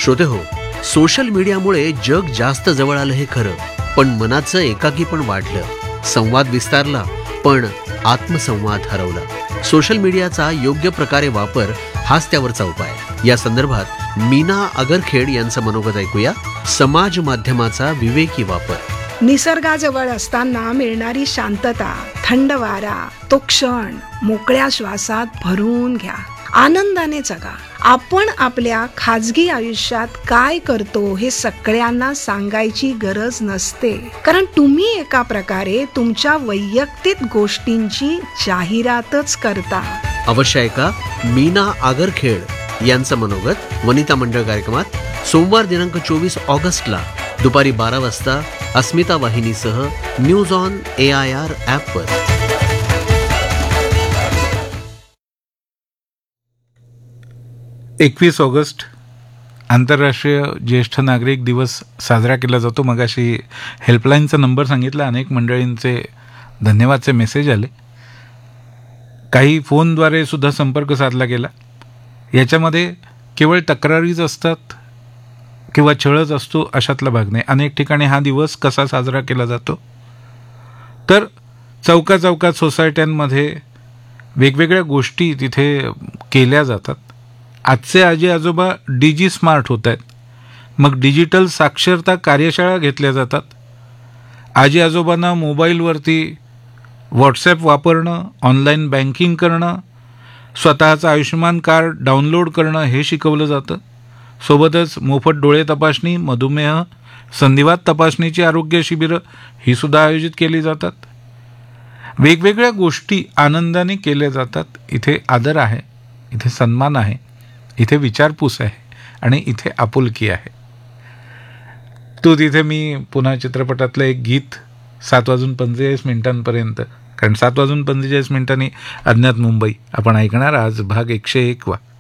श्रोतेहो, social मीडियामुळे जग जास्त जवळ आलं हे खरं, पण मनाचं एकाकी पण वाढलं. संवाद विस्तारला, पण आत्मसंवाद हरवला. सोशल मीडियाचा योग्य प्रकारे वापर हाच त्यावरचा उपाय. या संदर्भात मीना आगरखेड यांचं मनोगत ऐकूया. समाज माध्यमाचा विवेकी वापर. निसर्गाजवळ असताना मिळणारी शांतता, थंड वारा, तो क्षण मोकळ्या श्वासात भरून घ्या. आनंदाने जगा. आपण आपल्या खाजगी आयुष्यात काय करतो हे सगळ्यांना सांगायची गरज नसते, कारण तुम्ही एका प्रकारे तुमच्या वैयक्तिक गोष्टींची जाहिरातच करता. अवश्य ऐका मीना आगरखेड यांचं मनोगत वनिता मंडळ कार्यक्रमात सोमवार दिनांक 24 ऑगस्टला दुपारी 12 वाजता अस्मिता वाहिनीसह न्यूज ऑन AIR ॲपवर. ऑगस्ट आंतरराष्ट्रीय ज्येष्ठ नागरिक दिवस साजरा केला जातो. मगाशी हेल्पलाईनचा नंबर सांगितला. अनेक मंडळींचे धन्यवादचे मेसेज आले. काही फोनद्वारे सुद्धा संपर्क साधला गेला. याच्यामध्ये केवळ तक्रारीच असतात किंवा छळच असतो अशातला भाग नाही. अनेक ठिकाणी हा दिवस कसा साजरा केला जातो तर चौकाचौकात सोसायट्यांमध्ये वेगवेगळ्या गोष्टी तिथे केल्या जातात. आजचे आजी आजोबा DG स्मार्ट होत आहेत. मग डिजिटल साक्षरता कार्यशाळा घेतल्या जातात. आजी आजोबांना मोबाईलवरती व्हॉट्सॲप वापरणं, ऑनलाईन बँकिंग करणं, स्वतःचं आयुष्यमान कार्ड डाउनलोड करणं हे शिकवलं जातं. सोबतच मोफत डोळे तपासणी, मधुमेह, संधिवात तपासणीची आरोग्य शिबिरं ही सुद्धा आयोजित केली जातात. वेगवेगळ्या गोष्टी आनंदाने केल्या जातात. इथे आदर आहे, इथे सन्मान आहे, इथे विचारपूस आहे आणि इथे आपुलकी आहे. तिथे मी पुन्हा चित्रपटातलं एक गीत 7:45 कारण 7:45 अज्ञात मुंबई आपण ऐकणार आज भाग 101.